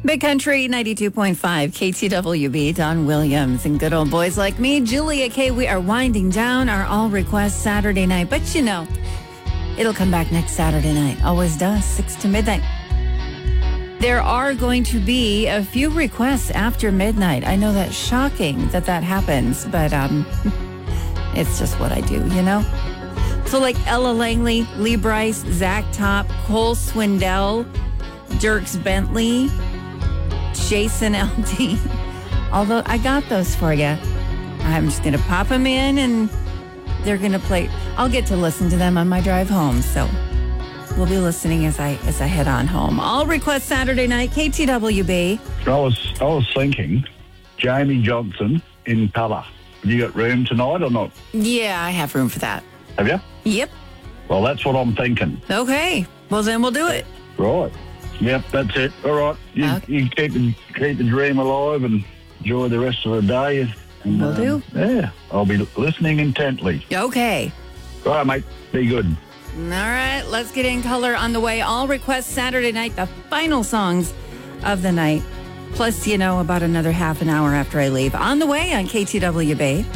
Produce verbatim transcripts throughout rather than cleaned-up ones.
Big Country ninety-two point five, K T W B, Don Williams, and good old boys like me, Julia K. We are winding down our all request Saturday night, but you know, it'll come back next Saturday night. Always does, six to midnight. There are going to be a few requests after midnight. I know that's shocking that that happens, but um, it's just what I do, you know? So like Ella Langley, Lee Bryce, Zach Top, Cole Swindell, Dirks Bentley, Jason L D. Although I got those for you. I'm just going to pop them in and they're going to play. I'll get to listen to them on my drive home. So we'll be listening as I as I head on home. All request Saturday night, K T W B. I was, I was thinking Jamie Johnson in colour. Have you got room tonight or not? Yeah, I have room for that. Have you? Yep. Well, that's what I'm thinking. Okay. Well, then we'll do it. Right. Yep, that's it. All right. You, Okay. you keep, the, keep the dream alive and enjoy the rest of the day. And, Will do. Yeah, I'll be listening intently. Okay. All right, mate. Be good. All right, let's get in color on the way. All requests Saturday night, the final songs of the night. Plus, you know, about another half an hour after I leave. On the way on K T W B.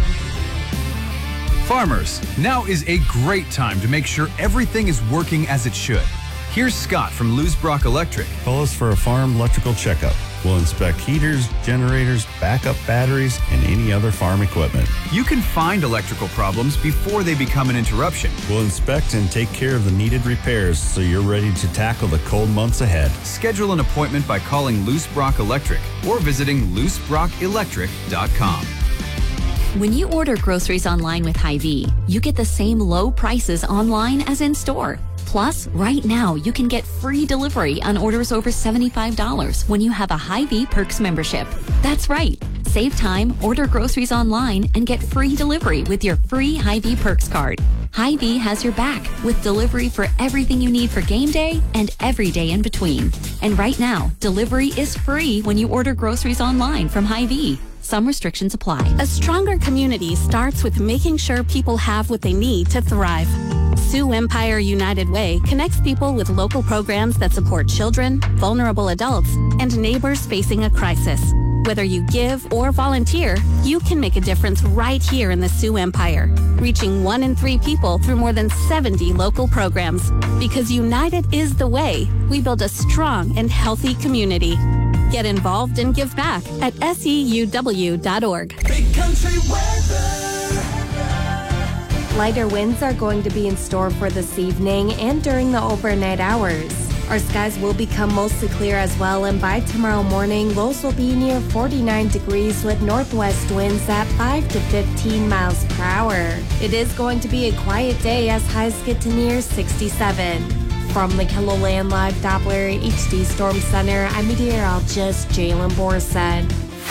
Farmers, now is a great time to make sure everything is working as it should. Here's Scott from Lewis Brock Electric. Call us for a farm electrical checkup. We'll inspect heaters, generators, backup batteries, and any other farm equipment. You can find electrical problems before they become an interruption. We'll inspect and take care of the needed repairs so you're ready to tackle the cold months ahead. Schedule an appointment by calling Lewis Brock Electric or visiting lewis brock electric dot com. When you order groceries online with Hy-Vee, you get the same low prices online as in store. Plus, right now, you can get free delivery on orders over seventy-five dollars when you have a Hy-Vee Perks membership. That's right. Save time, order groceries online, and get free delivery with your free Hy-Vee Perks card. Hy-Vee has your back with delivery for everything you need for game day and every day in between. And right now, delivery is free when you order groceries online from Hy-Vee. Some restrictions apply. A stronger community starts with making sure people have what they need to thrive. Sioux Empire United Way connects people with local programs that support children, vulnerable adults, and neighbors facing a crisis. Whether you give or volunteer, you can make a difference right here in the Sioux Empire, reaching one in three people through more than seventy local programs. Because united is the way we build a strong and healthy community. Get involved and give back at S E U W dot org. Big Country weather. Lighter winds are going to be in store for this evening and during the overnight hours. Our skies will become mostly clear as well, and by tomorrow morning, lows will be near forty-nine degrees with northwest winds at five to fifteen miles per hour. It is going to be a quiet day as highs get to near sixty-seven. From the KELOLAND Live Doppler H D Storm Center, I'm meteorologist Jalen Borson.